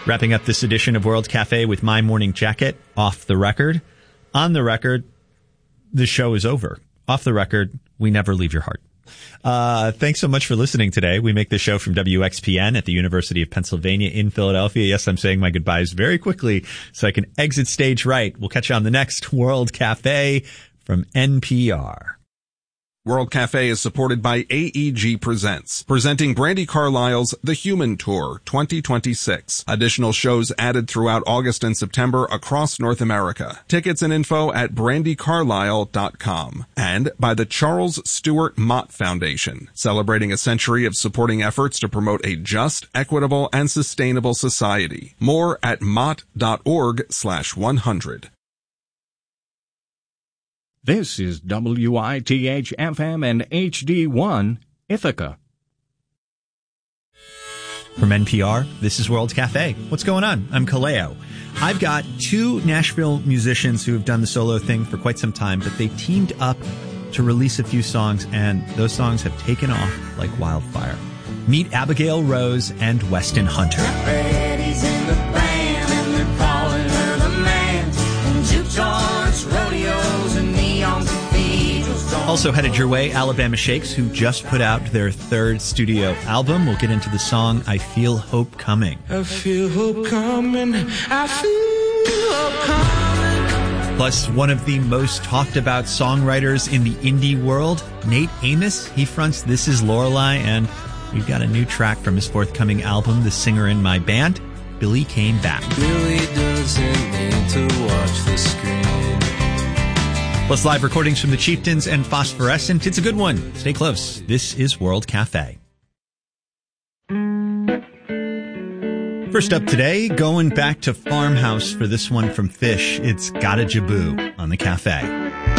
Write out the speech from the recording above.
Wrapping up this edition of World Cafe with My Morning Jacket, Off the Record. On the record, the show is over. Off the record, we never leave your heart. Thanks so much for listening today. We make this show from WXPN at the University of Pennsylvania in Philadelphia. Yes, I'm saying my goodbyes very quickly so I can exit stage right. We'll catch you on the next World Cafe from NPR. World Cafe is supported by AEG Presents, presenting Brandi Carlile's The Human Tour 2026. Additional shows added throughout August and September across North America. Tickets and info at brandicarlile.com. And by the Charles Stewart Mott Foundation, celebrating a century of supporting efforts to promote a just, equitable, and sustainable society. More at mott.org/100. This is WITH-FM and HD1 Ithaca. From NPR, this is World Cafe. What's going on? I'm Kaleo. I've got two Nashville musicians who have done the solo thing for quite some time, but they teamed up to release a few songs, and those songs have taken off like wildfire. Meet Abigail Rose and Weston Hunter. Betty's in the band, and they're calling her the man. And juke joints, rodeos, and neon cathedrals. Also headed your way, Alabama Shakes, who just put out their third studio album. We'll get into the song I Feel Hope Coming. I feel hope coming. I feel hope coming. Plus, one of the most talked about songwriters in the indie world, Nate Amos. He fronts This Is Lorelei, and we've got a new track from his forthcoming album, The Singer in My Band. Billy came back. Billy doesn't need to watch the screen. Plus live recordings from the Chieftains and Phosphorescent. It's a good one. Stay close. This is World Cafe. First up today, going back to Farmhouse for this one from Fish. It's Gotta Jaboo on the cafe.